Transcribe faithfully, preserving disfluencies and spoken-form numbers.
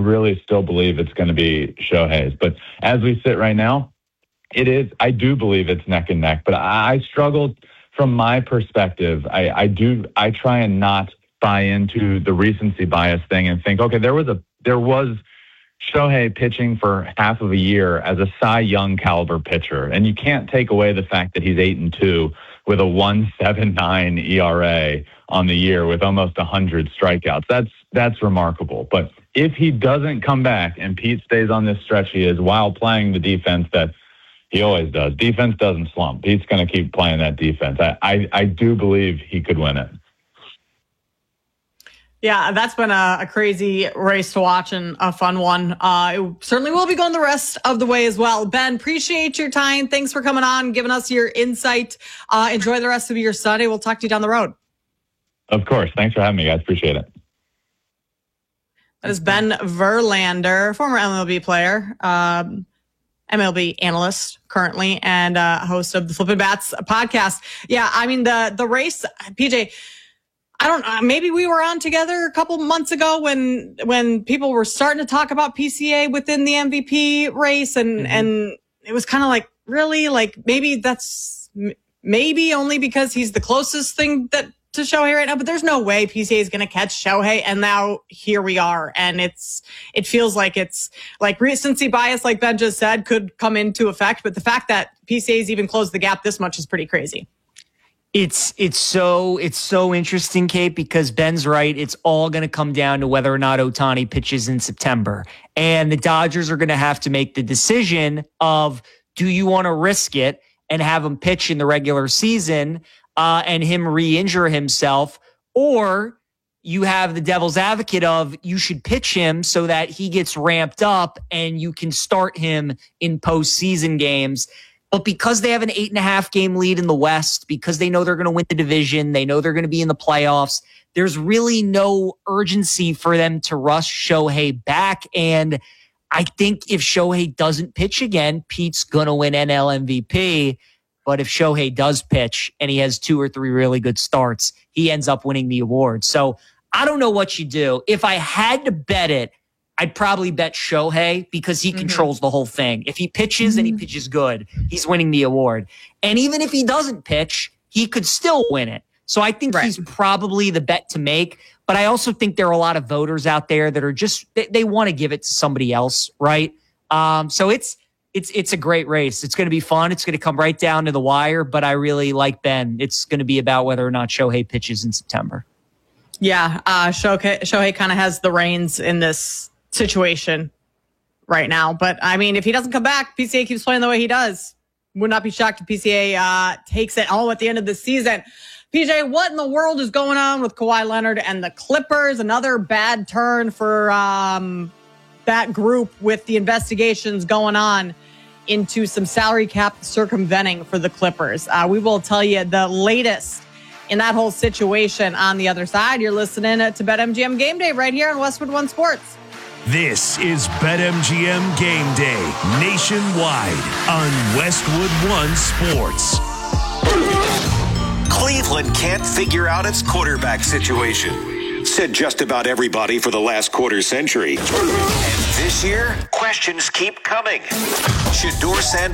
really still believe it's going to be Shohei's. But as we sit right now, it is, I do believe it's neck and neck, but I, I struggle from my perspective. I, I do, I try and not buy into the recency bias thing and think, okay, there was a, there was Shohei pitching for half of a year as a Cy Young caliber pitcher. And you can't take away the fact that he's eight and two with a one point seven nine E R A on the year with almost one hundred strikeouts. That's, that's remarkable. But if he doesn't come back and Pete stays on this stretch he is while playing the defense that he always does, defense doesn't slump. Pete's going to keep playing that defense. I, I, I do believe he could win it. Yeah, that's been a, a crazy race to watch and a fun one. Uh, it certainly will be going the rest of the way as well. Ben, appreciate your time. Thanks for coming on, giving us your insight. Uh, enjoy the rest of your Sunday. We'll talk to you down the road. Of course. Thanks for having me, guys. Appreciate it. That is Ben Verlander, former M L B player, um, M L B analyst currently, and uh, host of the Flippin' Bats podcast. Yeah, I mean, the the race, P J, I don't know, maybe we were on together a couple months ago when when people were starting to talk about P C A within the M V P race, and, mm-hmm. and it was kind of like, really? Like, maybe that's maybe only because he's the closest thing that to Shohei right now, but there's no way P C A is going to catch Shohei, and now here we are, and it's it feels like it's like recency bias, like Ben just said, could come into effect, but the fact that P C A's even closed the gap this much is pretty crazy. It's it's so it's so interesting, Kate, because Ben's right. It's all going to come down to whether or not Ohtani pitches in September. And the Dodgers are going to have to make the decision of, do you want to risk it and have him pitch in the regular season uh, and him re-injure himself, or you have the devil's advocate of, you should pitch him so that he gets ramped up and you can start him in postseason games. But because they have an eight and a half game lead in the West, because they know they're going to win the division, they know they're going to be in the playoffs, there's really no urgency for them to rush Shohei back. And I think if Shohei doesn't pitch again, Pete's going to win N L M V P. But if Shohei does pitch and he has two or three really good starts, he ends up winning the award. So I don't know what you do. If I had to bet it, I'd probably bet Shohei because he mm-hmm. controls the whole thing. If he pitches mm-hmm. and he pitches good, he's winning the award. And even if he doesn't pitch, he could still win it. So I think right. he's probably the bet to make. But I also think there are a lot of voters out there that are just, they, they want to give it to somebody else, right? Um, so it's it's it's a great race. It's going to be fun. It's going to come right down to the wire. But I really like Ben. It's going to be about whether or not Shohei pitches in September. Yeah, uh, Shohei, Shohei kind of has the reins in this situation right now. But I mean, if he doesn't come back, P C A keeps playing the way he does. Would not be shocked if P C A uh, takes it all at the end of the season. P J, what in the world is going on with Kawhi Leonard and the Clippers? Another bad turn for um, that group with the investigations going on into some salary cap circumventing for the Clippers. Uh, we will tell you the latest in that whole situation on the other side. You're listening to BetMGM Game Day right here on Westwood One Sports. This is BetMGM Game Day nationwide on Westwood One Sports. Cleveland can't figure out its quarterback situation, said just about everybody for the last quarter century. And this year, questions keep coming. Shedeur Sanders